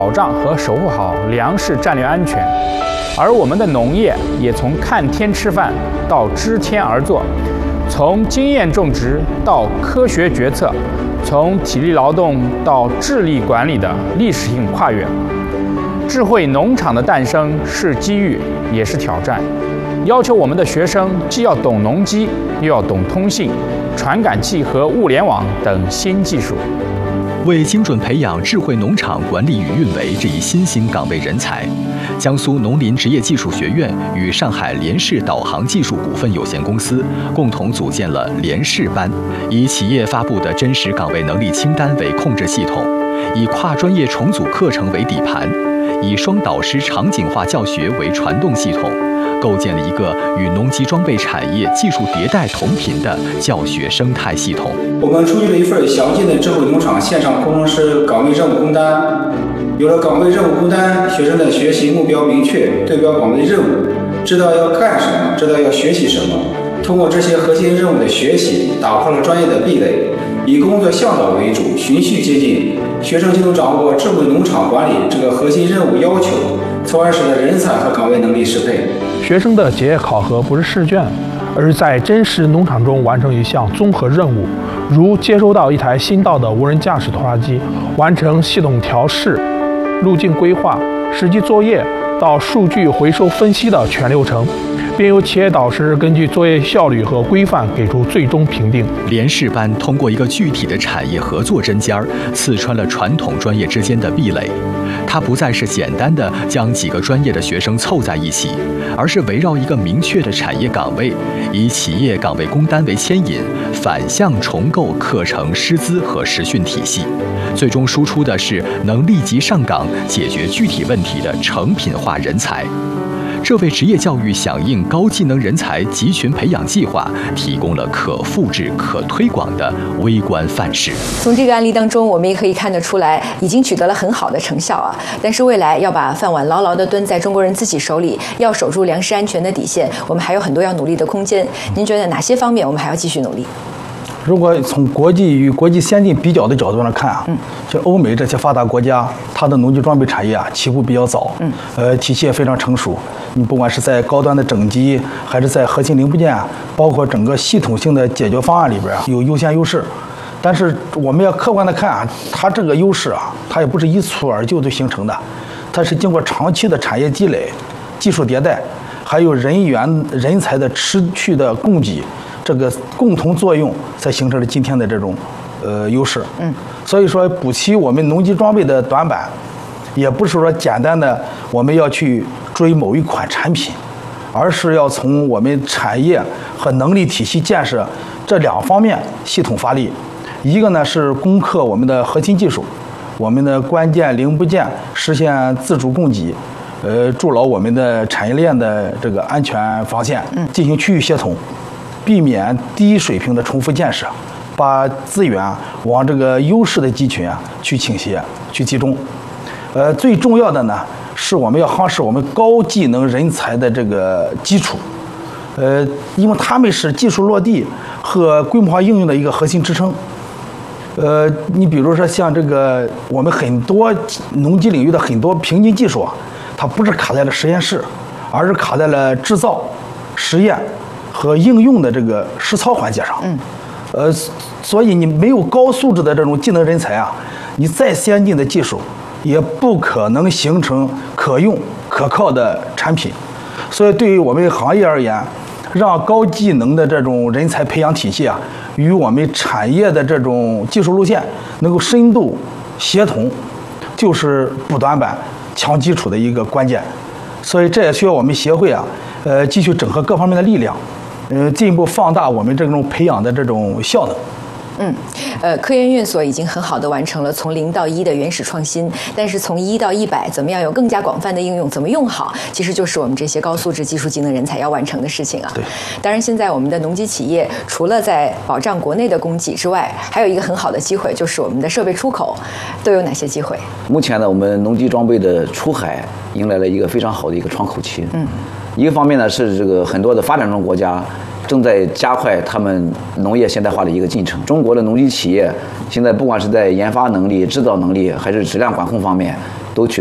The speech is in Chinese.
保障和守护好粮食战略安全。而我们的农业也从看天吃饭到知天而作，从经验种植到科学决策，从体力劳动到智力管理的历史性跨越。智慧农场的诞生是机遇，也是挑战，要求我们的学生既要懂农机，又要懂通信、传感器和物联网等新技术。 为精准培养智慧农场管理与运维这一新兴岗位人才，江苏农林职业技术学院与上海联世导航技术股份有限公司共同组建了联世班，以企业发布的真实岗位能力清单为控制系统，以跨专业重组课程为底盘，以双导师场景化教学为传动系统，构建了一个与农机装备产业技术迭代同频的教学生态系统。 我们出具了一份详尽的智慧农场线上工程师岗位任务工单。有了岗位任务工单，学生的学习目标明确，对标岗位任务，知道要干什么，知道要学习什么。通过这些核心任务的学习，打破了专业的壁垒，以工作向导为主，循序渐进，学生就能掌握智慧农场管理这个核心任务要求，从而使得人才和岗位能力适配。 学生的结业考核不是试卷，而是在真实农场中完成一项综合任务，如接收到一台新到的无人驾驶拖拉机，完成系统调试、路径规划、实际作业到数据回收分析的全流程，并由企业导师根据作业效率和规范给出最终评定。 联世班通过一个具体的产业合作针尖儿，刺穿了传统专业之间的壁垒。它不再是简单的将几个专业的学生凑在一起，而是围绕一个明确的产业岗位，以企业岗位工单为牵引，反向重构课程师资和实训体系，最终输出的是能立即上岗解决具体问题的成品化人才。这为职业教育响应高技能人才集群培养计划提供了可复制、可推广的微观范式。 从这个案例当中，我们也可以看得出来，已经取得了很好的成效啊。但是未来要把饭碗牢牢地蹲在中国人自己手里，要守住粮食安全的底线，我们还有很多要努力的空间。您觉得哪些方面我们还要继续努力？ 如果从国际与国际先进比较的角度上看啊，就欧美这些发达国家，它的农机装备产业啊起步比较早，体系也非常成熟。你不管是在高端的整机，还是在核心零部件，包括整个系统性的解决方案里边有优先优势。但是我们要客观的看啊，它这个优势啊，它也不是一蹴而就就形成的，它是经过长期的产业积累、技术迭代，还有人才的持续的供给。这个共同作用才形成了今天的这种优势。所以说补齐我们农机装备的短板，也不是说简单的我们要去追某一款产品，而是要从我们产业和能力体系建设这两方面系统发力。一个呢是攻克我们的核心技术，我们的关键零部件实现自主供给，筑牢我们的产业链的这个安全防线，进行区域协同。避免低水平的重复建设，把资源往这个优势的集群去倾斜、去集中。最重要的呢，是我们要夯实我们高技能人才的这个基础。因为他们是技术落地和规模化应用的一个核心支撑。你比如说像这个我们很多农机领域的很多瓶颈技术啊，它不是卡在了实验室，而是卡在了制造、实验和应用的这个实操环节上。所以你没有高素质的这种技能人才啊，你再先进的技术也不可能形成可用可靠的产品。所以对于我们行业而言，让高技能的这种人才培养体系啊，与我们产业的这种技术路线能够深度协同，就是补短板、强基础的一个关键。所以这也需要我们协会啊，继续整合各方面的力量，进一步放大我们这种培养的这种效能。 科研院所已经很好的完成了从0到1的原始创新，但是从1到100，怎么样有更加广泛的应用，怎么用好，其实就是我们这些高素质技术技能人才要完成的事情啊。 对， 当然现在我们的农机企业除了在保障国内的供给之外，还有一个很好的机会，就是我们的设备出口都有哪些机会？ 目前呢，我们农机装备的出海迎来了一个非常好的一个窗口期。一个方面呢是这个很多的发展中国家正在加快他们农业现代化的一个进程。中国的农机企业现在不管是在研发能力、制造能力，还是质量管控方面，